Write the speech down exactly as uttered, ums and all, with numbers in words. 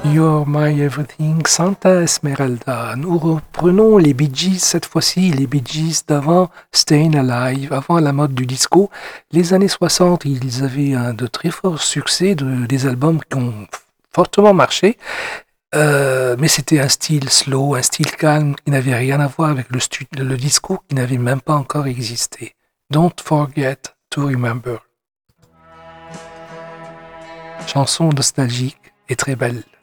You're My Everything, Santa Esmeralda. Nous reprenons les Bee Gees, cette fois-ci les Bee Gees d'avant Stayin' Alive, avant la mode du disco. Les années soixante, ils avaient un de très forts succès, de, des albums qui ont fortement marché, euh, mais c'était un style slow, un style calme qui n'avait rien à voir avec le, stu- le disco qui n'avait même pas encore existé. Don't Forget to Remember. Chanson nostalgique et très belle.